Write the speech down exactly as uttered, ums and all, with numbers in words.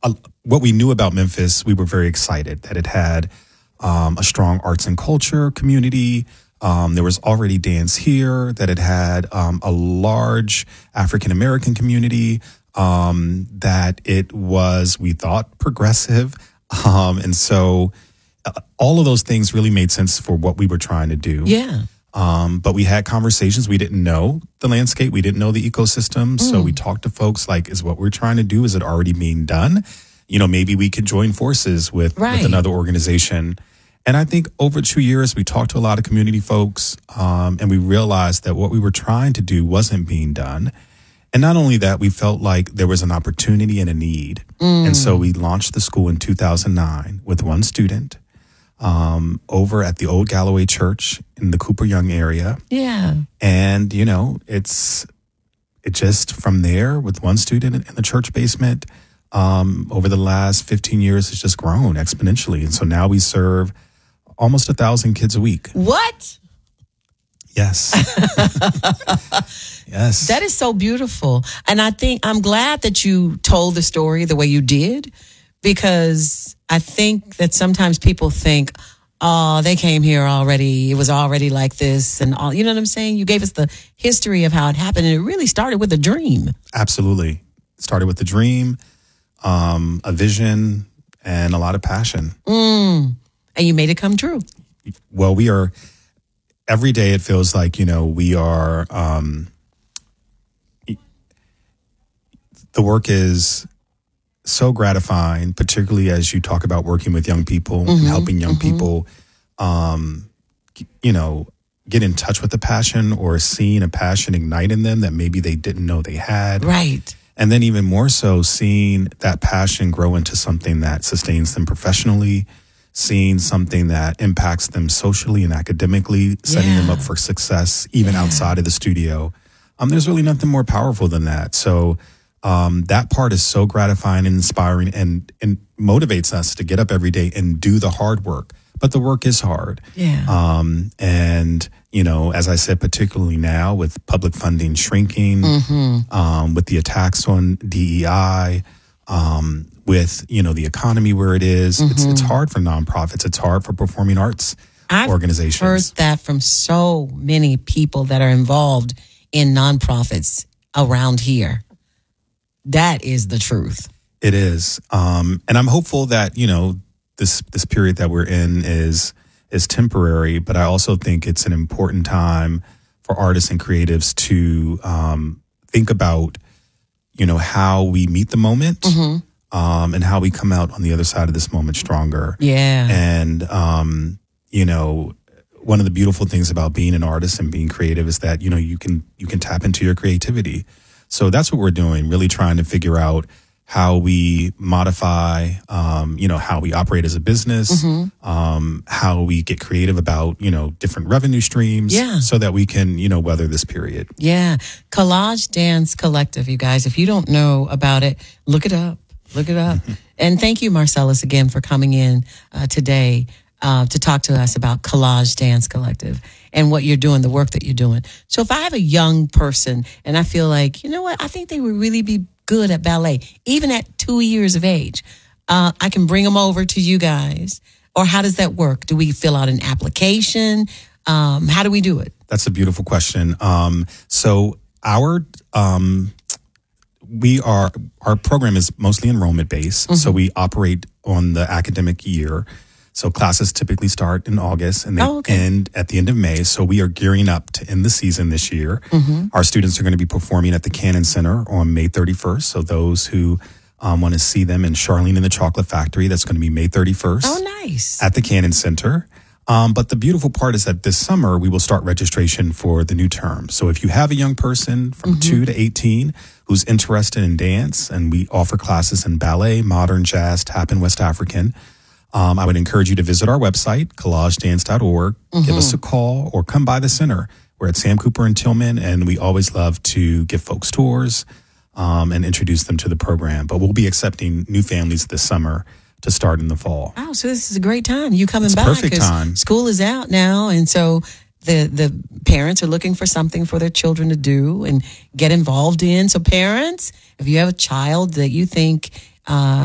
uh, what we knew about Memphis, we were very excited that it had um, a strong arts and culture community. Um, there was already dance here, that it had um, a large African-American community, um, that it was, we thought, progressive. Um, and so uh, all of those things really made sense for what we were trying to do. Yeah. Um, but we had conversations. We didn't know the landscape. We didn't know the ecosystem. Mm. So we talked to folks like, is what we're trying to do, is it already being done? You know, maybe we could join forces with, right. with another organization. And I think over two years, we talked to a lot of community folks, um, and we realized that what we were trying to do wasn't being done. And not only that, we felt like there was an opportunity and a need. Mm. And so we launched the school in two thousand nine with one student um, over at the Old Galloway Church in the Cooper Young area. Yeah. And, you know, it's it just from there with one student in the church basement um, over the last fifteen years, it's just grown exponentially. And so now we serve almost a thousand kids a week. What? Yes. Yes. That is so beautiful. And I think I'm glad that you told the story the way you did, because I think that sometimes people think, oh, they came here already. It was already like this and all. You know what I'm saying? You gave us the history of how it happened, and it really started with a dream. Absolutely. It started with a dream, um, a vision, and a lot of passion. Mm. And you made it come true. Well, we are, every day it feels like, you know, we are, um, the work is so gratifying, particularly as you talk about working with young people mm-hmm, and helping young mm-hmm. people, um, you know, get in touch with the passion, or seeing a passion ignite in them that maybe they didn't know they had. Right. And then even more so, seeing that passion grow into something that sustains them professionally, seeing something that impacts them socially and academically, setting yeah. them up for success, even yeah. outside of the studio. Um, there's really nothing more powerful than that. So um, that part is so gratifying and inspiring, and, and motivates us to get up every day and do the hard work. But the work is hard. Yeah. Um, and, you know, as I said, particularly now with public funding shrinking, mm-hmm. um, with the attacks on D E I, um, with, you know, the economy where it is, mm-hmm. it's, it's hard for nonprofits. It's hard for performing arts I've organizations. I've heard that from so many people that are involved in nonprofits around here. That is the truth. It is. Um, and I'm hopeful that, you know, this this period that we're in is is temporary, but I also think it's an important time for artists and creatives to um, think about, you know, how we meet the moment. Mm-hmm. Um, and how we come out on the other side of this moment stronger. Yeah. And, um, you know, one of the beautiful things about being an artist and being creative is that, you know, you can you can tap into your creativity. So that's what we're doing, really trying to figure out how we modify, um, you know, how we operate as a business, mm-hmm. um, how we get creative about, you know, different revenue streams yeah. so that we can, you know, weather this period. Yeah. Collage Dance Collective, you guys, if you don't know about it, look it up. Look it up. And thank you, Marcellus, again for coming in uh, today uh, to talk to us about Collage Dance Collective and what you're doing, the work that you're doing. So if I have a young person and I feel like, you know what, I think they would really be good at ballet, even at two years of age, uh, I can bring them over to you guys. Or how does that work? Do we fill out an application? Um, how do we do it? That's a beautiful question. Um, so our... Um, We are, our program is mostly enrollment based. Mm-hmm. So we operate on the academic year. So classes typically start in August and they oh, okay. end at the end of May. So we are gearing up to end the season this year. Mm-hmm. Our students are going to be performing at the Cannon Center on May thirty-first. So those who um, want to see them in Charlene and the Chocolate Factory, that's going to be May thirty-first. Oh, nice. At the Cannon Center. Um, but the beautiful part is that this summer we will start registration for the new term. So if you have a young person from mm-hmm. two to eighteen who's interested in dance, and we offer classes in ballet, modern, jazz, tap, and West African, um, I would encourage you to visit our website, collage dance dot org, mm-hmm. give us a call, or come by the center. We're at Sam Cooper and Tillman, and we always love to give folks tours um, and introduce them to the program. But we'll be accepting new families this summer to start in the fall. Oh, so this is a great time. You coming it's back. Perfect time. School is out now, and so the the parents are looking for something for their children to do and get involved in. So parents, if you have a child that you think uh,